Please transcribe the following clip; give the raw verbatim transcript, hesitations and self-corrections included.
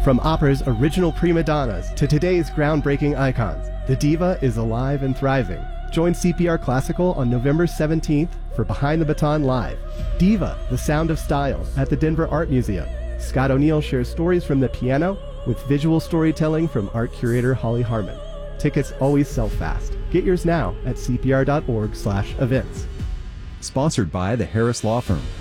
From opera's original prima donnas to today's groundbreaking icons, the diva is alive and thriving. Join C P R Classical on November seventeenth for Behind the Baton Live. Diva, the Sound of Style at the Denver Art Museum. Scott O'Neill shares stories from the piano with visual storytelling from art curator Holly Harmon. Tickets always sell fast. Get yours now at c p r dot org slash events. Sponsored by the Harris Law Firm.